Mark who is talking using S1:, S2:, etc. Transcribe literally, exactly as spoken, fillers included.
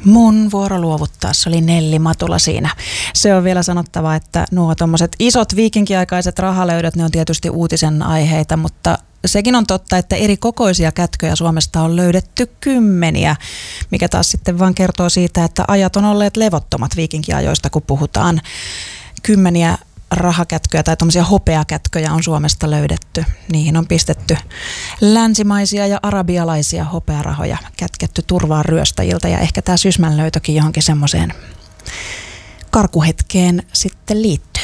S1: Mun vuoro luovuttaa, se oli Nelli Matula siinä. Se on vielä sanottava, että nuo tommoset isot viikinkiaikaiset rahalöydöt, ne on tietysti uutisen aiheita, mutta sekin on totta, että eri kokoisia kätköjä Suomesta on löydetty kymmeniä, mikä taas sitten vaan kertoo siitä, että ajat on olleet levottomat viikinkiajoista, kun puhutaan. Kymmeniä rahakätköjä tai tommosia hopeakätköjä on Suomesta löydetty. Niihin on pistetty länsimaisia ja arabialaisia hopearahoja, kätketty turvaan ryöstäjiltä, ja ehkä tämä Sysmän löytökin johonkin semmoiseen karkuhetkeen sitten liittyy.